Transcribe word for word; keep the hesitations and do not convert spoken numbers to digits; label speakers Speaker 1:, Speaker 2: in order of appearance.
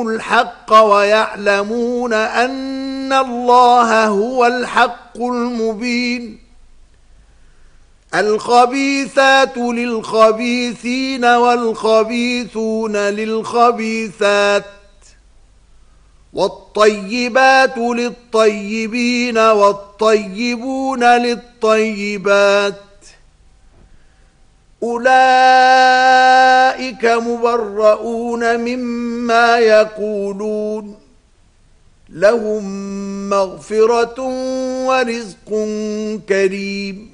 Speaker 1: الحق ويعلمون أن الله هو الحق المبين. الخبيثات للخبيثين والخبيثون للخبيثات والطيبات للطيبين والطيبون للطيبات أولئك مبرؤون مما يقولون لهم مغفرة ورزق كريم.